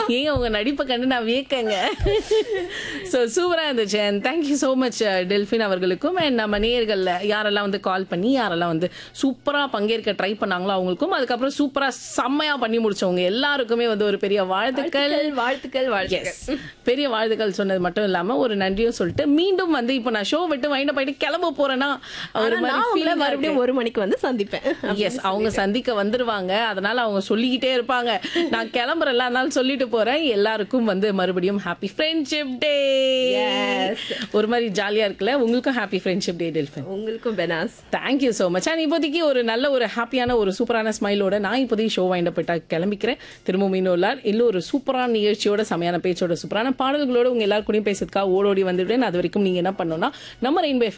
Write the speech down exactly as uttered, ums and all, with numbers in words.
ஏங்க உங்க நடிப்பை கண்டு நான் வியக்கங்க. ஸோ சூப்பராக இருந்துச்சு. And thank you so much Delphine அவர்களுக்கும் அண்ட் நம்ம நேயர்களில் யாரெல்லாம் வந்து கால் பண்ணி யாரெல்லாம் வந்து சூப்பராக பங்கேற்க ட்ரை பண்ணாங்களோ அவங்களுக்கும், அதுக்கப்புறம் சூப்பராக செம்மையாக பண்ணி முடிச்சவங்க எல்லாருக்குமே வந்து ஒரு பெரிய வாழ்த்துக்கள். வாழ்த்துக்கள் வாழ்த்துக்கள். Yes. பெரிய வாழ்த்துக்கள் சொன்னது மட்டும் இல்லாமல் ஒரு நன்றியும் சொல்லிட்டு மீண்டும் வந்து இப்போ நான் ஷோ விட்டு வைண்ட போயிட்டு கிளம்ப போறேன்னா ஒரு ஆனா மாதிரி நான் உங்களை feeling-ஆ மறுபடியும் இருக்கு. ஒரு மணிக்கு வந்து சந்திப்பேன். எஸ், அவங்க சந்திக்க வந்துருவாங்க. அதனால அவங்க சொல்லிக்கிட்டே இருப்பாங்க. நான் கிளம்புறேன், அதனால சொல்லிட்டு போறேன். எல்லாருக்கும் வந்து மறுபடியும் ஹாப்பி ஃப்ரெண்ட்ஷிப் டே. Yes. ஒரு மாதிரி ஜாலியா இருக்குல்ல. உங்களுக்கும் ஹாப்பி ஃப்ரெண்ட்ஷிப் டே டெல்ஃபின். உங்களுக்கும் பெனாஸ். Thank you so much. அண்ட் இப்போதைக்கு ஒரு நல்ல ஒரு ஹாப்பியான ஒரு சூப்பரான ஸ்மைலோட நான் இப்போதைக்கு ஷோ வைண்ட் அப் போயிட்டா கிளம்பிக்கிறேன். திரும்ப மீனோலார் இல்லை ஒரு சூப்பரான நிகழ்ச்சியோட செமையான பேச்சோட சூப்பரான பாடல்களோட உங்க எல்லாருக்கூடயும் பேசுறதுக்காக ஓடோடி வந்துவிட்டேன். அது வரைக்கும் நீங்க என்ன பண்ணணும்னா நம்ம ரெயின்போ